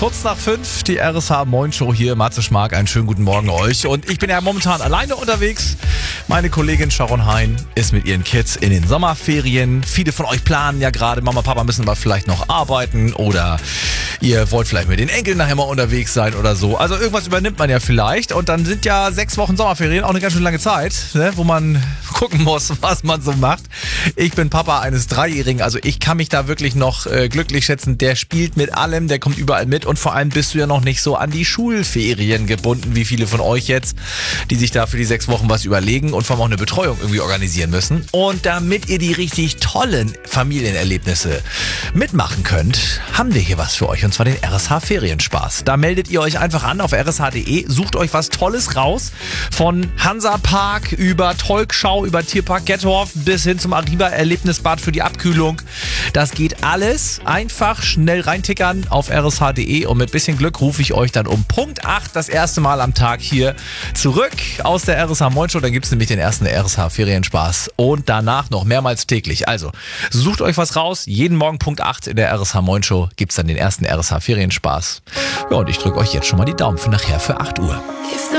kurz nach 5, die RSH Moin Show hier. Matze Schmark, einen schönen guten Morgen euch. Und ich bin ja momentan alleine unterwegs. Meine Kollegin Sharon Hein ist mit ihren Kids in den Sommerferien. Viele von euch planen ja gerade, Mama, Papa müssen aber vielleicht noch arbeiten oder ihr wollt vielleicht mit den Enkeln nachher mal unterwegs sein oder so. Also irgendwas übernimmt man ja vielleicht. Und dann sind ja 6 Wochen Sommerferien auch eine ganz schön lange Zeit, ne, wo man gucken muss, was man so macht. Ich bin Papa eines 3-Jährigen, also ich kann mich da wirklich noch glücklich schätzen. Der spielt mit allem, der kommt überall mit und vor allem bist du ja noch nicht so an die Schulferien gebunden, wie viele von euch jetzt, die sich da für die 6 Wochen was überlegen und vor allem auch eine Betreuung irgendwie organisieren müssen. Und damit ihr die richtig tollen Familienerlebnisse mitmachen könnt, haben wir hier was für euch und zwar den RSH Ferienspaß. Da meldet ihr euch einfach an auf rsh.de, sucht euch was Tolles raus, von Hansapark über Tolkschau, über Tierpark Gettorf bis hin zum Arriva Erlebnisbad für die Abkühlung. Das geht alles einfach schnell reintickern auf rsh.de und mit bisschen Glück rufe ich euch dann um Punkt 8 das erste Mal am Tag hier zurück aus der RSH Moin Show. Dann gibt es nämlich den ersten RSH Ferienspaß und danach noch mehrmals täglich. Also sucht euch was raus. Jeden Morgen Punkt 8 in der RSH Moin Show gibt es dann den ersten RSH Ferienspaß. Ja, und ich drücke euch jetzt schon mal die Daumen für nachher für 8 Uhr.